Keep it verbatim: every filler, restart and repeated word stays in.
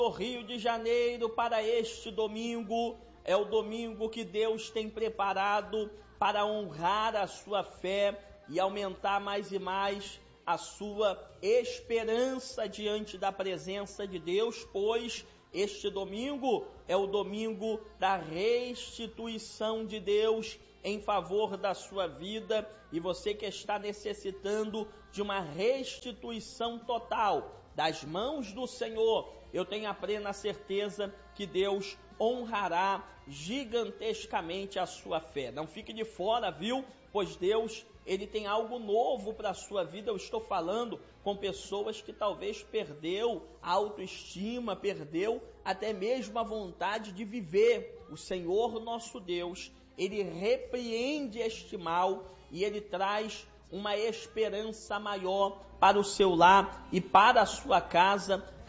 Rio de Janeiro para este domingo é o domingo que Deus tem preparado para honrar a sua fé e aumentar mais e mais a sua esperança diante da presença de Deus, pois este domingo é o domingo da restituição de Deus em favor da sua vida, e você que está necessitando de uma restituição total das mãos do Senhor, eu tenho a plena certeza que Deus honrará gigantescamente a sua fé. Não fique de fora, viu? Pois Deus, Ele tem algo novo para a sua vida. Eu estou falando com pessoas que talvez perdeu a autoestima, perdeu até mesmo a vontade de viver. O Senhor nosso Deus, Ele repreende este mal e Ele traz uma esperança maior para o seu lar e para a sua casa,